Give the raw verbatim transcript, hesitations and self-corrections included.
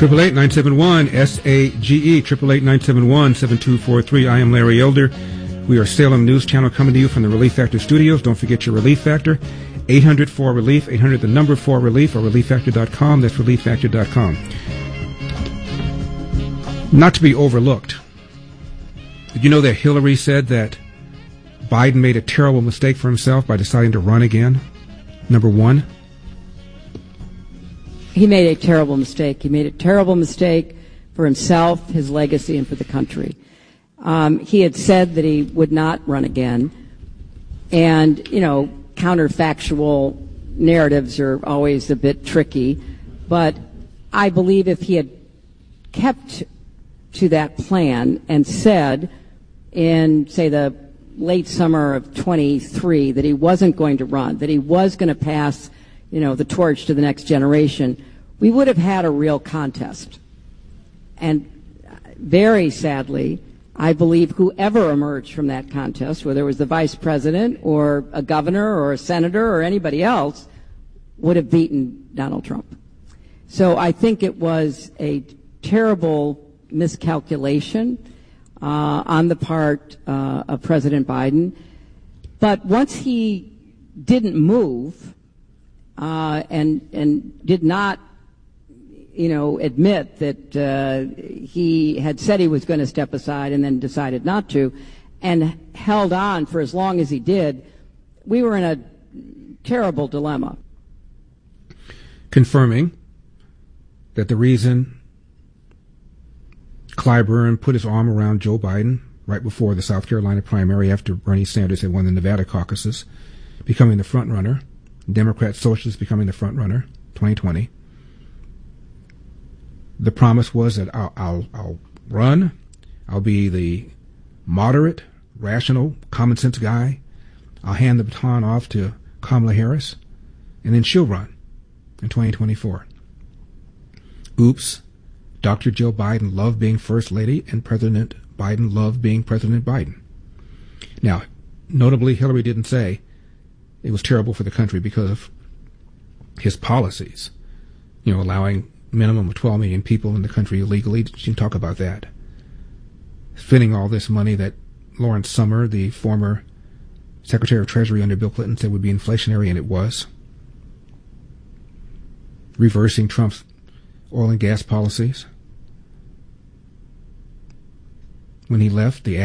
Triple eight nine seven one S A G E. Triple eight nine seven one seven two four three. I am Larry Elder. We are Salem News Channel coming to you from the Relief Factor Studios. Don't forget your Relief Factor. eight hundred four relief. Eight hundred the number four relief or relief factor dot com. That's relief factor dot com. Not to be overlooked. Did you know that Hillary said that Biden made a terrible mistake for himself by deciding to run again? Number one. He made a terrible mistake. He made a terrible mistake for himself, his legacy, and for the country. Um, he had said that he would not run again. And, you know, counterfactual narratives are always a bit tricky. But I believe if he had kept to that plan and said in, say, the late summer of twenty-three that he wasn't going to run, that he was going to pass, you know, the torch to the next generation, we would have had a real contest. And very sadly, I believe whoever emerged from that contest, whether it was the vice president or a governor or a senator or anybody else, would have beaten Donald Trump. So I think it was a terrible miscalculation uh, on the part uh, of President Biden. But once he didn't move uh, and and did not, you know, admit that uh, he had said he was going to step aside and then decided not to, and held on for as long as he did, we were in a terrible dilemma. Confirming that the reason Clyburn put his arm around Joe Biden right before the South Carolina primary after Bernie Sanders had won the Nevada caucuses, becoming the front runner, Democrat Socialists becoming the front runner, twenty twenty. The promise was that I'll, I'll, I'll run, I'll be the moderate, rational, common sense guy, I'll hand the baton off to Kamala Harris, and then she'll run in twenty twenty-four. Oops. Doctor Joe Biden loved being First Lady, and President Biden loved being President Biden. Now, notably, Hillary didn't say it was terrible for the country because of his policies, you know, allowing a minimum of twelve million people in the country illegally. She didn't talk about that. Spending all this money that Lawrence Summer, the former Secretary of Treasury under Bill Clinton, said would be inflationary, and it was. Reversing Trump's oil and gas policies. When he left, the